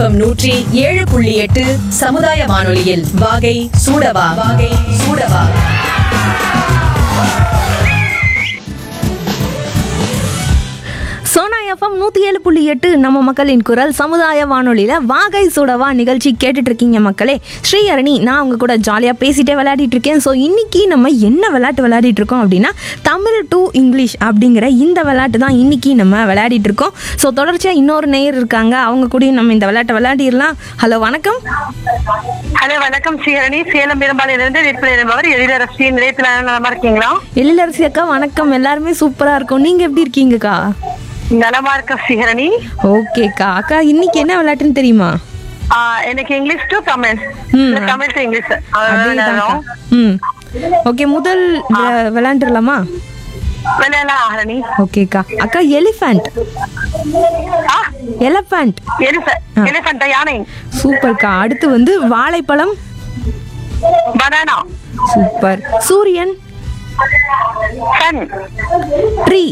FM 107.8 சமுதாய வானொலியில் வாகை சூடவா. சோனா எஃப்எம் 107.8 நம்ம மக்களின் குரல் சமுதாய வானொலியில் வாகை சுடவா நிகழ்ச்சி கேட்டுட்டு இருக்கீங்க மக்களே. ஸ்ரீஹரணி நான் அவங்க கூட ஜாலியாக பேசிட்டே விளையாடிட்டு இருக்கேன். ஸோ இன்னைக்கு நம்ம என்ன விளையாட்டு விளையாடிட்டு இருக்கோம் அப்படின்னா தமிழ் டு இங்கிலீஷ் அப்படிங்கிற இந்த விளையாட்டு தான் இன்னைக்கு நம்ம விளையாடிட்டு இருக்கோம். ஸோ தொடர்ச்சியாக இன்னொரு நேயர் இருக்காங்க, அவங்க கூடயும் நம்ம இந்த விளையாட்டை விளையாடிடலாம். ஹலோ வணக்கம். ஹலோ வணக்கம் ஸ்ரீஹரணி, சேலம் பெரும்பாலிலிருந்து நிற்பவர் எழிலரசி. நிலையத்தில் நலமா இருக்கீங்களா? எழிலரசி அக்கா வணக்கம். எல்லாருமே சூப்பராக இருக்கும். நீங்கள் எப்படி இருக்கீங்கக்கா? நலமா இருக்க ஸ்ரீஹரணி. ஓகேக்கா. அக்கா இன்னைக்கு என்ன விளையாட்டுன்னு தெரியுமா? எனக்கு English to Tamil, Tamil to English. Okay, முதல் விளையாண்டுலாமா? விளையாடலாம் ஹரணி. ஓகேக்கா. அக்கா எலிஃபண்ட். எலிஃபண்ட் யானை. சூப்பர்க்கா. அடுத்து வந்து வாழைப்பழம். பனானா. சூப்பர். சூரியன். சன். ட்ரீ.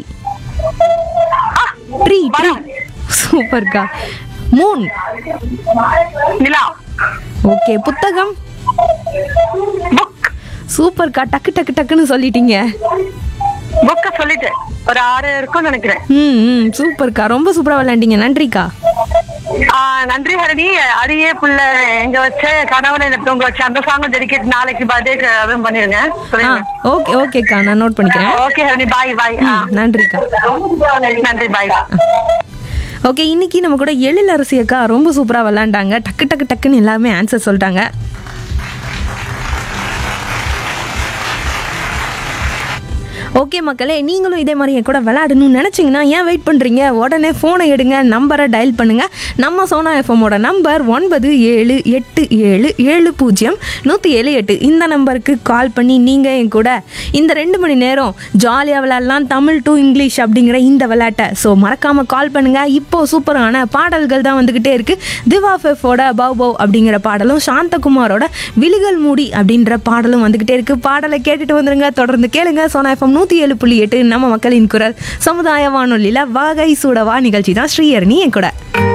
சூப்பர்க்கா. மூன். நிலா. ஓகே. புத்தகம். புக். சூப்பர்க்கா. டக்கு டக்கு டக்குன்னு சொல்லிட்டீங்க. புக்க சொல்லிட்டு ஒரு 6 இருக்கும்னு நினைக்கிறேன். சூப்பர்க்கா. ரொம்ப சூப்பரா விளையாண்டீங்க. நன்றிக்கா. நன்றி ஹரணி. அடியே புள்ள எங்க வச்ச கனவுல என்ன தூங்க வச்ச அந்த சாங் டெடிகேட் நாளைக்கு பர்த்டேக்கு அதுவும் பண்ணிருங்க. ஓகே ஓகேக்கா, நான் நோட் பண்ணிக்கிறேன். ஓகே ஹரணி, பாய் பாய். நன்றிக்கா. நன்றி, பாய். ஓகே, இன்னைக்கு நம்ம கூட எழிலரசி அக்கா ரொம்ப சூப்பரா விளையாண்டாங்க. டக்கு டக்கு டக்குன்னு எல்லாமே ஆன்சர் சொல்லிட்டாங்க. ஓகே மக்களே, நீங்களும் இதே மாதிரி என் கூட விளையாடணும்னு நினச்சிங்கன்னா ஏன் வெயிட் பண்ணுறீங்க? உடனே ஃபோனை எடுங்க, நம்பரை டயல் பண்ணுங்கள். நம்ம சோனா எஃப்எம்மோட நம்பர் 9787070178. இந்த நம்பருக்கு கால் பண்ணி நீங்கள் என் கூட இந்த 2 மணி நேரம் ஜாலியாக விளையாடலாம், தமிழ் டு இங்கிலீஷ் அப்படிங்கிற இந்த விளையாட்டை. ஸோ மறக்காமல் கால் பண்ணுங்கள். இப்போது சூப்பரான பாடல்கள் தான் வந்துக்கிட்டே இருக்குது. திவாஃபெஃபோட பவ் பவ் அப்படிங்கிற பாடலும், சாந்தகுமாரோட விழிகள் மூடி அப்படின்ற பாடலும் வந்துக்கிட்டே இருக்குது. பாடலை கேட்டுட்டு வந்துருங்க. தொடர்ந்து கேளுங்க. சோனா எஃப்எம் 107.8 நம்ம மக்களின் குரல் சமுதாய வானொலியில் வாகை சூடவா நிகழ்ச்சி தான். ஸ்ரீஹரணி என் கூட.